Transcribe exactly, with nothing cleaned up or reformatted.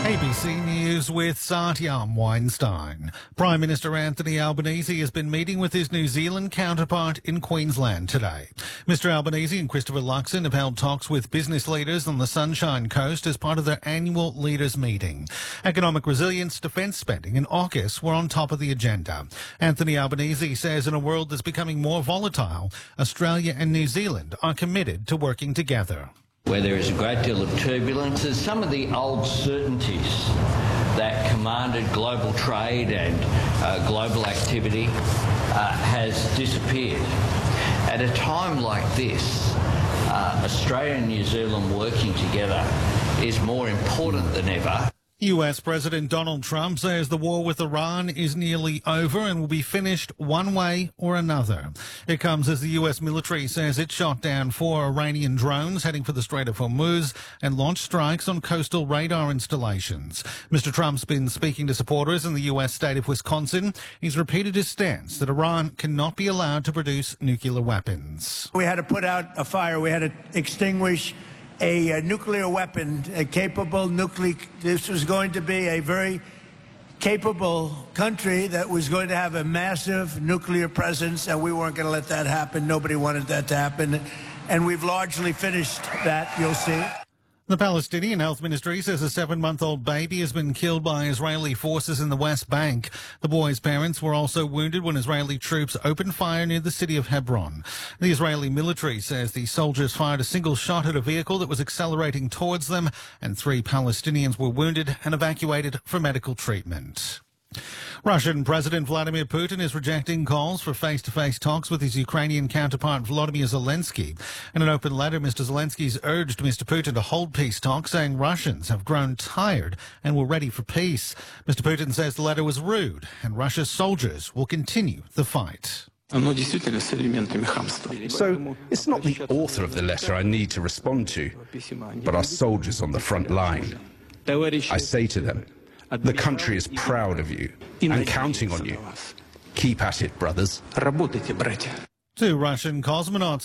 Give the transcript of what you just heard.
A B C News with Satyam Weinstein. Prime Minister Anthony Albanese has been meeting with his New Zealand counterpart in Queensland today. Mister Albanese and Christopher Luxon have held talks with business leaders on the Sunshine Coast as part of their annual leaders meeting. Economic resilience, defence spending and AUKUS were on top of the agenda. Anthony Albanese says in a world that's becoming more volatile, Australia and New Zealand are committed to working together. Where there is a great deal of turbulence, as some of the old certainties that commanded global trade and uh, global activity uh, has disappeared. At a time like this, uh, Australia and New Zealand working together is more important than ever. U S President Donald Trump says the war with Iran is nearly over and will be finished one way or another. It comes as the U S military says it shot down four Iranian drones heading for the Strait of Hormuz and launched strikes on coastal radar installations. Mister Trump's been speaking to supporters in the U S state of Wisconsin. He's repeated his stance that Iran cannot be allowed to produce nuclear weapons. We had to put out a fire. We had to extinguish A, a nuclear weapon, a capable nuclear. This was going to be a very capable country that was going to have a massive nuclear presence, and we weren't going to let that happen. Nobody wanted that to happen, and we've largely finished that, you'll see. The Palestinian Health Ministry says a seven-month-old baby has been killed by Israeli forces in the West Bank. The boy's parents were also wounded when Israeli troops opened fire near the city of Hebron. The Israeli military says the soldiers fired a single shot at a vehicle that was accelerating towards them, and three Palestinians were wounded and evacuated for medical treatment. Russian President Vladimir Putin is rejecting calls for face-to-face talks with his Ukrainian counterpart Volodymyr Zelensky. In an open letter, Mister Zelensky's urged Mister Putin to hold peace talks, saying Russians have grown tired and were ready for peace. Mister Putin says the letter was rude and Russia's soldiers will continue the fight. So it's not the author of the letter I need to respond to, but our soldiers on the front line. I say to them, the country is proud of you and counting on you. Keep at it, brothers. Two Russian cosmonauts